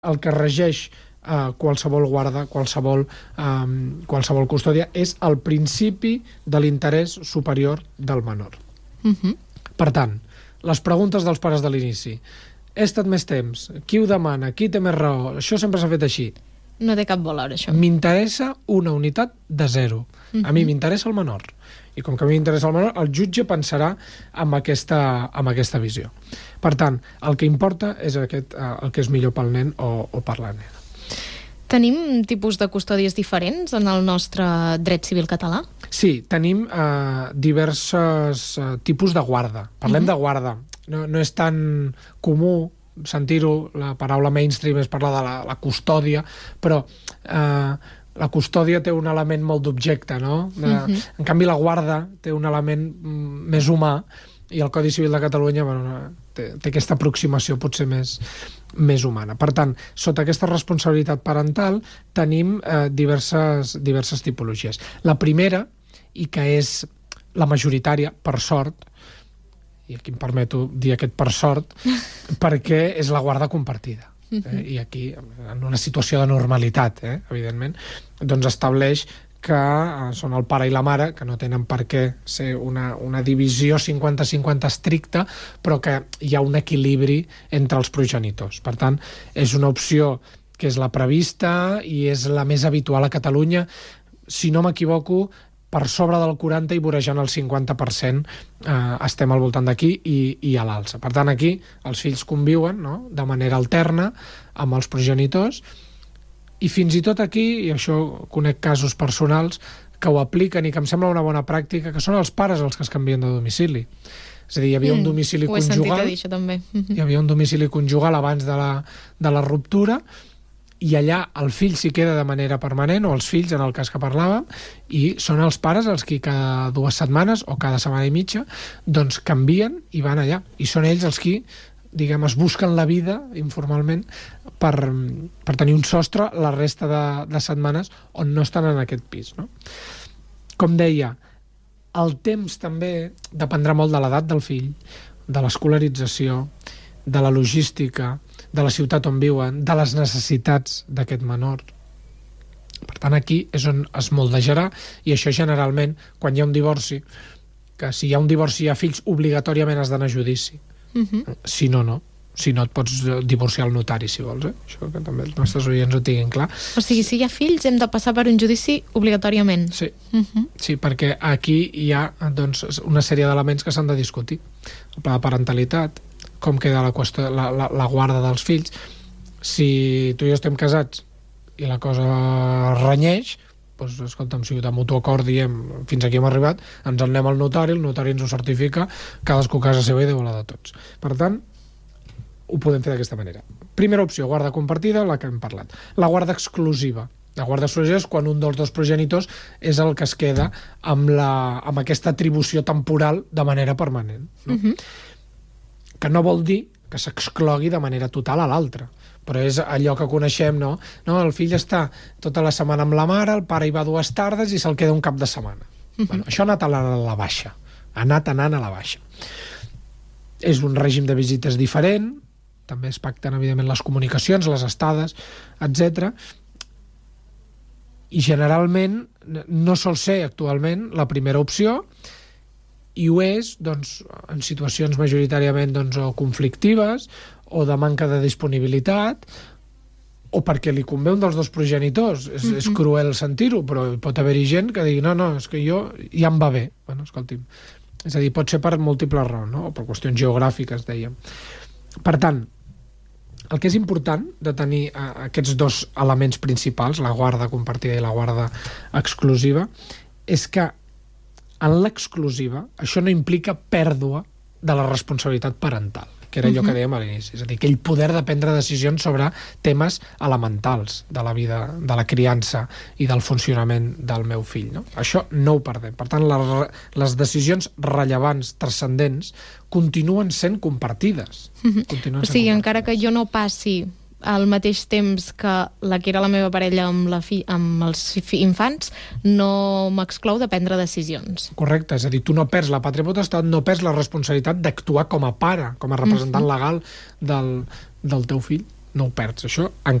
el que regeix qualsevol guarda, qualsevol custòdia, és el principi de l'interès superior del menor. Per tant, les preguntes dels pares de l'inici. He estat més temps? Qui ho demana? Qui té més raó? Això sempre s'ha fet així. No té cap valor, això. M'interessa una unitat de 0. A mi m'interessa el menor. I com que a mi m'interessa el menor, el jutge pensarà amb aquesta visió. Per tant, el que importa és el que és millor pel nen o per la nena. Tenim tipus de custòdies diferents en el nostre dret civil català? Sí, tenim diversos tipus de guarda. Parlem de guarda. No és tan comú sentir-ho, la paraula mainstream és parlar de la custòdia, però la custòdia té un element molt d'objecte, no? En canvi, la guarda té un element més humà, i el Codi Civil de Catalunya té aquesta aproximació potser més humana. Per tant, sota aquesta responsabilitat parental tenim diverses tipologies. La primera, i que és la majoritària, per sort, i aquí em permeto dir aquest per sort, perquè és la guarda compartida. I aquí, en una situació de normalitat, evidentment, doncs estableix que són el pare i la mare, que no tenen per què ser una divisió 50-50 estricta, però que hi ha un equilibri entre els progenitors. Per tant, és una opció que és la prevista i és la més habitual a Catalunya. Si no m'equivoco, per sobre del 40 i vorejant el 50% estem al voltant d'aquí i a l'alça. Per tant, aquí els fills conviuen, no?, de manera alterna amb els progenitors, i fins i tot aquí, i això conec casos personals que ho apliquen i que em sembla una bona pràctica, que són els pares els que es canvien de domicili. És a dir, hi havia un domicili conjugal... Ho he sentit a dir, això també. Hi havia un domicili conjugal abans de la ruptura, i allà el fill s'hi queda de manera permanent, o els fills, en el cas que parlàvem, i són els pares els que cada 2 setmanes o cada setmana i mitja doncs canvien i van allà. I són ells els qui, diguem, es busquen la vida informalment per tenir un sostre la resta de setmanes on no estan en aquest pis, no? Com deia, el temps també dependrà molt de l'edat del fill, de l'escolarització, de la logística, de la ciutat on viuen, de les necessitats d'aquest menor. Per tant, aquí és on es moldejarà, i això generalment, quan hi ha un divorci, que si hi ha un divorci i hi ha fills, obligatòriament has d'anar a judici. Si no, no. Si no, et pots divorciar al notari, si vols. Això que també els nostres oients ho tinguin clar. O sigui, si hi ha fills, hem de passar per un judici obligatòriament. Sí, sí, perquè aquí hi ha doncs, una sèrie d'elements que s'han de discutir. El pla de parentalitat, com queda la guarda dels fills. Si tu i jo estem casats i la cosa renyeix, doncs, escolta'm, si de mutu acord diem fins aquí hem arribat, ens en anem al notari, el notari ens ho certifica, cadascú a casa seva i Déu la de tots. Per tant, ho podem fer d'aquesta manera. Primera opció, guarda compartida, la que hem parlat. La guarda exclusiva. La guarda exclusiva és quan un dels dos progenitors és el que es queda amb aquesta atribució temporal de manera permanent. No? Que no vol dir que s'exclogui de manera total a l'altre, però és allò que coneixem, no? El fill està tota la setmana amb la mare, el pare hi va 2 tardes i se'l queda un cap de setmana. Bueno, això ha anat a la baixa. Ha anat anant a la baixa. És un règim de visites diferent, també es pacten, evidentment, les comunicacions, les estades, etc. I generalment no sol ser actualment la primera opció, i ho és doncs, en situacions majoritàriament doncs, o conflictives o de manca de disponibilitat, o perquè li convé un dels dos progenitors. És cruel sentir-ho, però pot haver-hi gent que digui no, és que jo ja em va bé. Bueno, escolti'm, és a dir, pot ser per múltiples raons, no? O per qüestions geogràfiques, dèiem. Per tant, el que és important de tenir aquests 2 elements principals, la guarda compartida i la guarda exclusiva, és que en l'exclusiva això no implica pèrdua de la responsabilitat parental, que era allò que dèiem a l'inici. És a dir, aquell poder de prendre decisions sobre temes elementals de la vida, de la criança i del funcionament del meu fill. No? Això no ho perdem. Per tant, les decisions rellevants, transcendents, continuen sent compartides. O sigui, encara que jo no passi al mateix temps que la que era la meva parella amb els infants, no m'exclou de prendre decisions. Correcte, és a dir, tu no perds la pàtria potestat, no perds la responsabilitat d'actuar com a pare, com a representant legal del teu fill. no ho perds, això